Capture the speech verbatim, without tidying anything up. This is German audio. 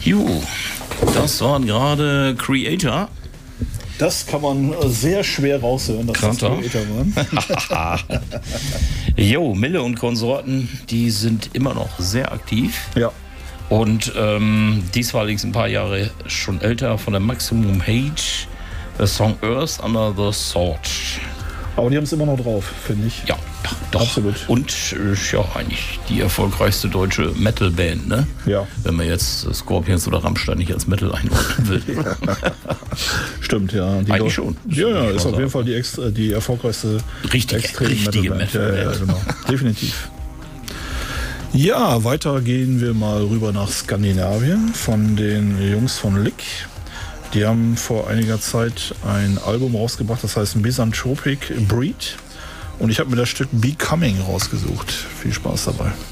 Jo, das waren gerade Kreator. Das kann man sehr schwer raushören, dass Kreator. das Kreator waren. Jo, Mille und Konsorten, die sind immer noch sehr aktiv. Ja. Und ähm, dies war allerdings ein paar Jahre schon älter, von der Maximum Age, der Song Earth Under the Sword. Aber die haben es immer noch drauf, finde ich. Ja, ja, doch. Absolut. Und äh, ja, eigentlich die erfolgreichste deutsche Metal-Band, ne? Ja. Wenn man jetzt äh, Scorpions oder Rammstein nicht als Metal einordnen will. Stimmt, ja. Die Eigentlich doch, schon. Ja, ja, ist auf sagen. jeden Fall die, extra, die erfolgreichste Richtige, extreme richtige Metal-Band. Ja, ja, Metal-Band. genau. Definitiv. Ja, weiter gehen wir mal rüber nach Skandinavien von den Jungs von Lick. Die haben vor einiger Zeit ein Album rausgebracht, das heißt Misanthropic Breed. Und ich habe mir das Stück Becoming rausgesucht. Viel Spaß dabei.